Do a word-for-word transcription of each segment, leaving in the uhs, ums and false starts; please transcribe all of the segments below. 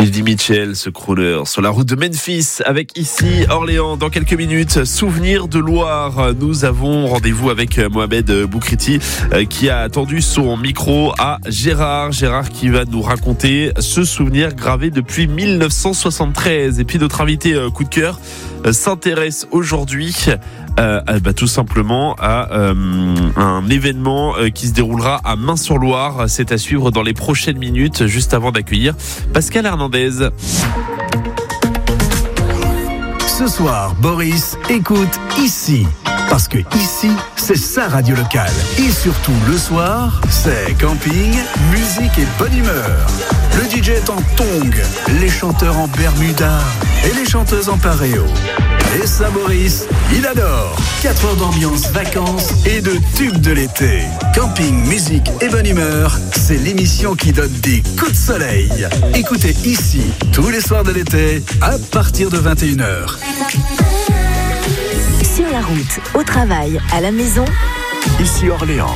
Eddie Mitchell, ce crooner, sur la route de Memphis, avec ici Orléans. Dans quelques minutes, Souvenir de Loire. Nous avons rendez-vous avec Mohamed Boukriti, qui a attendu son micro à Gérard. Gérard qui va nous raconter ce souvenir gravé depuis mille neuf cent soixante-treize. Et puis notre invité coup de cœur s'intéresse aujourd'hui Euh, bah, tout simplement à euh, un événement euh, qui se déroulera à Mains-sur-Loire. C'est à suivre dans les prochaines minutes, juste avant d'accueillir Pascal Hernandez. Ce soir, Boris écoute ici. Parce que ici, c'est sa radio locale. Et surtout, le soir, c'est camping, musique et bonne humeur. Le D J est en tongs, les chanteurs en bermuda et les chanteuses en paréo. Et ça, Boris, il adore. quatre heures d'ambiance, vacances et de tubes de l'été. Camping, musique et bonne humeur, c'est l'émission qui donne des coups de soleil. Écoutez ici, tous les soirs de l'été, à partir de vingt et une heures. Sur la route, au travail, à la maison. Ici Orléans.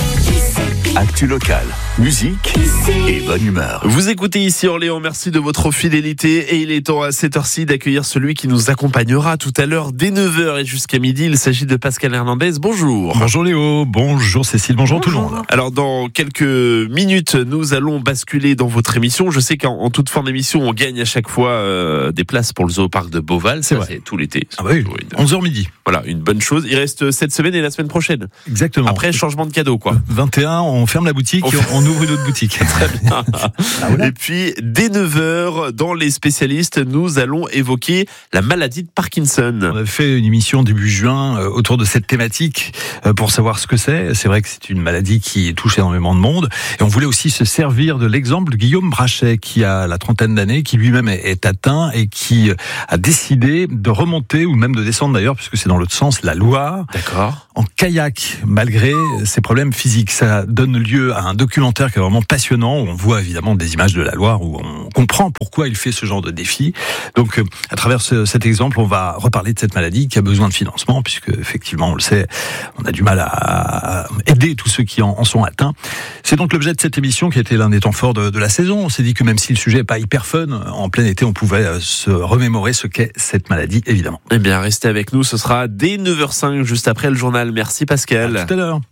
Actu locale, musique et bonne humeur. Vous écoutez ici Orléans, merci de votre fidélité. Et il est temps à cette heure-ci d'accueillir celui qui nous accompagnera tout à l'heure dès neuf heures et jusqu'à midi. Il s'agit de Pascal Hernandez. Bonjour. Bonjour Léo, bonjour Cécile, bonjour, bonjour tout le monde. Alors dans quelques minutes, nous allons basculer dans votre émission. Je sais qu'en en toute fin d'émission, on gagne à chaque fois euh, des places pour le Zooparc de Beauval. C'est Ça, vrai. C'est tout l'été. Ah bah oui, onze heures midi. Voilà, une bonne chose. Il reste cette semaine et la semaine prochaine. Exactement. Après, changement de cadeau, quoi. vingt et un, on ferme la boutique, on, on ouvre une autre boutique. Très bien. Ah, voilà. Et puis, dès neuf heures, dans les spécialistes, nous allons évoquer la maladie de Parkinson. On a fait une émission début juin euh, autour de cette thématique euh, pour savoir ce que c'est. C'est vrai que c'est une maladie qui touche énormément de monde. Et on voulait aussi se servir de l'exemple de Guillaume Brachet, qui a la trentaine d'années, qui lui-même est, est atteint et qui a décidé de remonter, ou même de descendre d'ailleurs, puisque c'est dans l'autre sens, la Loire. D'accord. En kayak, malgré ses problèmes physiques. Ça donne lieu à un documentaire qui est vraiment passionnant, où on voit évidemment des images de la Loire, où on comprend pourquoi il fait ce genre de défi. Donc, à travers ce, cet exemple, on va reparler de cette maladie qui a besoin de financement, puisque effectivement, on le sait, on a du mal à aider tous ceux qui en, en sont atteints. C'est donc l'objet de cette émission qui a été l'un des temps forts de, de la saison. On s'est dit que même si le sujet n'est pas hyper fun, en plein été, on pouvait se remémorer ce qu'est cette maladie, évidemment. Eh bien, restez avec nous, ce sera dès neuf heures cinq, juste après le journal. Merci Pascal. À tout à l'heure.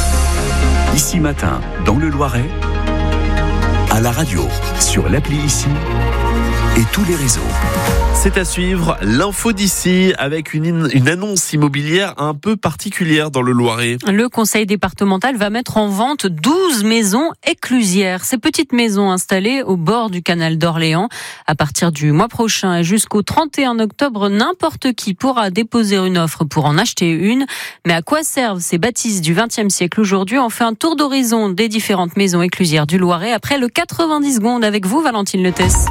Ici matin, dans le Loiret, à la radio, sur l'appli Ici et tous les réseaux. C'est à suivre, l'info d'ici, avec une, une annonce immobilière un peu particulière dans le Loiret. Le conseil départemental va mettre en vente douze maisons éclusières. Ces petites maisons installées au bord du canal d'Orléans. À partir du mois prochain et jusqu'au trente et un octobre, n'importe qui pourra déposer une offre pour en acheter une. Mais à quoi servent ces bâtisses du vingtième siècle aujourd'hui? On fait un tour d'horizon des différentes maisons éclusières du Loiret après le quatre-vingt-dix secondes avec vous, Valentine Letès.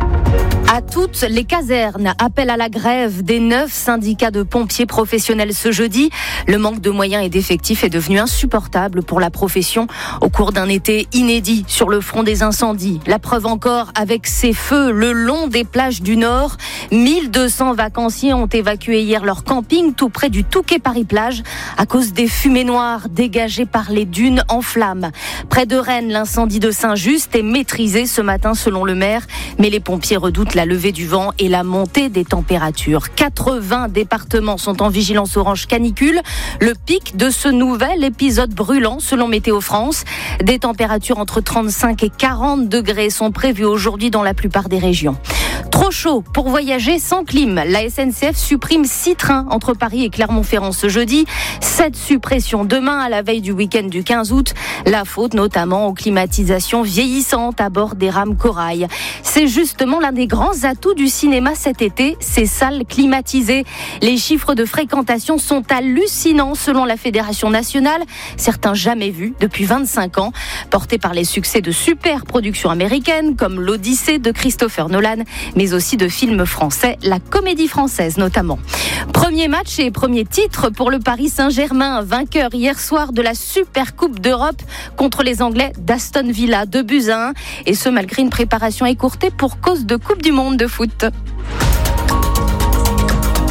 À toutes les casernes, appel à la grève des neuf syndicats de pompiers professionnels ce jeudi. Le manque de moyens et d'effectifs est devenu insupportable pour la profession au cours d'un été inédit sur le front des incendies. La preuve encore avec ces feux le long des plages du Nord. mille deux cents vacanciers ont évacué hier leur camping tout près du Touquet-Paris-Plage à cause des fumées noires dégagées par les dunes en flammes. Près de Rennes, l'incendie de Saint-Just est maîtrisé ce matin selon le maire, mais les pompiers redoutent la levée du vent et la montée des températures. quatre-vingts départements sont en vigilance orange canicule. Le pic de ce nouvel épisode brûlant selon Météo France. Des températures entre trente-cinq et quarante degrés sont prévues aujourd'hui dans la plupart des régions. Trop chaud pour voyager sans clim. La S N C F supprime six trains entre Paris et Clermont-Ferrand ce jeudi. Sept suppressions demain à la veille du week-end du quinze août. La faute notamment aux climatisations vieillissantes à bord des rames Corail. C'est justement l'un des grands atouts du cinéma cet été, ces salles climatisées. Les chiffres de fréquentation sont hallucinants selon la Fédération nationale, certains jamais vus depuis vingt-cinq ans, portés par les succès de super productions américaines comme l'Odyssée de Christopher Nolan, mais aussi de films français, la Comédie Française notamment. Premier match et premier titre pour le Paris Saint-Germain, vainqueur hier soir de la Super Coupe d'Europe contre les Anglais d'Aston Villa, deux buts à un, et ce malgré une préparation écourtée pour cause de Coupe du Monde de foot.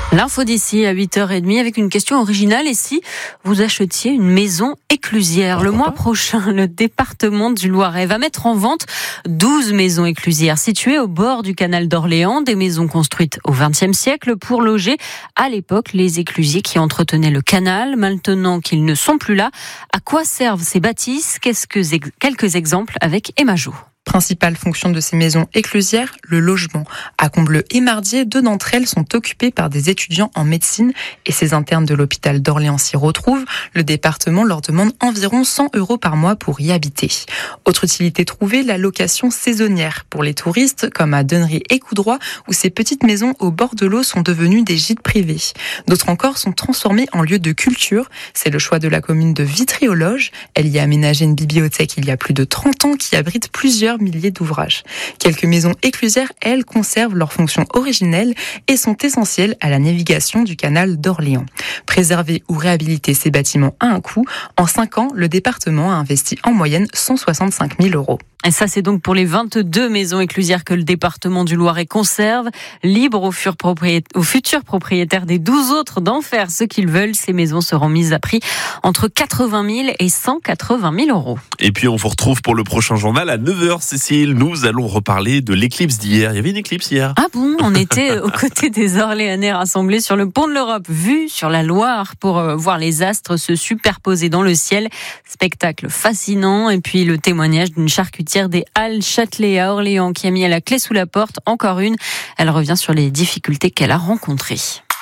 L'info d'ici à huit heures trente avec une question originale. Et si vous achetiez une maison éclusière? Le mois prochain, le département du Loiret va mettre en vente douze maisons éclusières situées au bord du canal d'Orléans. Des maisons construites au vingtième siècle pour loger à l'époque les éclusiers qui entretenaient le canal. Maintenant qu'ils ne sont plus là, à quoi servent ces bâtisses? Quelques exemples avec Emma Jo. Principale fonction de ces maisons éclusières, le logement. À Combleu et Mardier, deux d'entre elles sont occupées par des étudiants en médecine et ces internes de l'hôpital d'Orléans s'y retrouvent. Le département leur demande environ cent euros par mois pour y habiter. Autre utilité trouvée, la location saisonnière pour les touristes, comme à Donnery et Coudroy, où ces petites maisons au bord de l'eau sont devenues des gîtes privés. D'autres encore sont transformées en lieux de culture. C'est le choix de la commune de Vitry-aux-Loges. Elle y a aménagé une bibliothèque il y a plus de trente ans qui abrite plusieurs milliers d'ouvrages. Quelques maisons éclusières, elles, conservent leur fonction originelle et sont essentielles à la navigation du canal d'Orléans. Préserver ou réhabiliter ces bâtiments a un coût. En cinq ans, le département a investi en moyenne cent soixante-cinq mille euros. Et ça, c'est donc pour les vingt-deux maisons éclusières que le département du Loiret conserve, libre aux, aux futurs propriétaires des douze autres d'en faire ce qu'ils veulent. Ces maisons seront mises à prix entre quatre-vingt mille et cent quatre-vingt mille euros. Et puis, on vous retrouve pour le prochain journal à neuf heures, Cécile. Nous allons reparler de l'éclipse d'hier. Il y avait une éclipse hier. Ah bon? On était aux côtés des Orléanais rassemblés sur le pont de l'Europe, vue sur la Loire pour voir les astres se superposer dans le ciel. Spectacle fascinant. Et puis, le témoignage d'une charcutière des Halles Châtelet à Orléans qui a mis à la clé sous la porte. Encore une. Elle revient sur les difficultés qu'elle a rencontrées.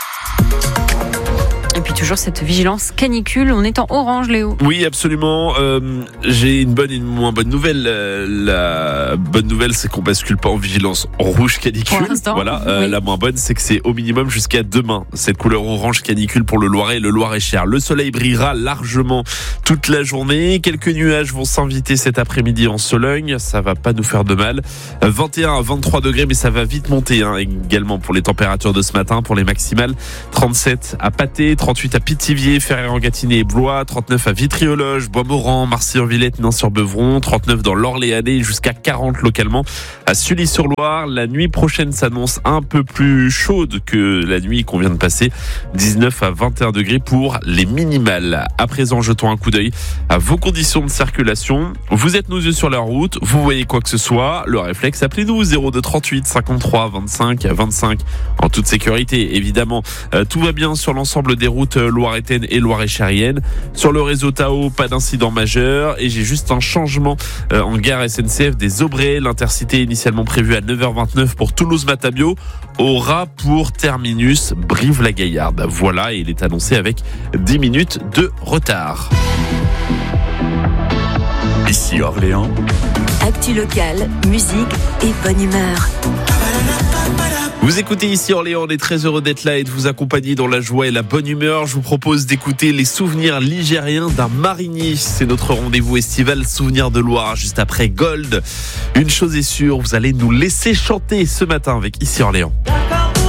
Et puis toujours cette vigilance canicule, on est en orange, Léo. Oui, absolument. Euh, j'ai une bonne et une moins bonne nouvelle. Euh, la bonne nouvelle, c'est qu'on bascule pas en vigilance en rouge canicule. Voilà. Euh, oui. La moins bonne, c'est que c'est au minimum jusqu'à demain. Cette couleur orange canicule pour le Loiret et le Loir-et-Cher. Le soleil brillera largement toute la journée. Quelques nuages vont s'inviter cet après-midi en Sologne. Ça va pas nous faire de mal. vingt et un à vingt-trois degrés, mais ça va vite monter hein, également pour les températures de ce matin. Pour les maximales, trente-sept à Pâté, trente-huit à Pithiviers, Ferré-en-Gâtinais et Blois, trente-neuf à Vitry-aux-Loges, Bois-Morand, Marcy-en-Villette, Nans-sur-Beuvron, trente-neuf dans l'Orléanais, jusqu'à quarante localement à Sully-sur-Loire. La nuit prochaine s'annonce un peu plus chaude que la nuit qu'on vient de passer, dix-neuf à vingt et un degrés pour les minimales. À présent, jetons un coup d'œil à vos conditions de circulation. Vous êtes nos yeux sur la route, vous voyez quoi que ce soit, le réflexe, appelez-nous zéro deux trente-huit cinquante-trois vingt-cinq vingt-cinq en toute sécurité, évidemment. Euh, tout va bien sur l'ensemble des routes loiretaines et loiret-chériennes. Sur le réseau Tao, pas d'incident majeur et j'ai juste un changement euh, en gare S N C F des Aubrais. L'intercité initialement prévue à neuf heures vingt-neuf pour Toulouse-Matabio aura pour terminus Brive-la-Gaillarde. Voilà, et il est annoncé avec dix minutes de retard. Ici Orléans. Actu locale, musique et bonne humeur. Vous écoutez ici Orléans, on est très heureux d'être là et de vous accompagner dans la joie et la bonne humeur. Je vous propose d'écouter les souvenirs ligériens d'un marinier. C'est notre rendez-vous estival Souvenirs de Loire, juste après Gold. Une chose est sûre, vous allez nous laisser chanter ce matin avec Ici Orléans.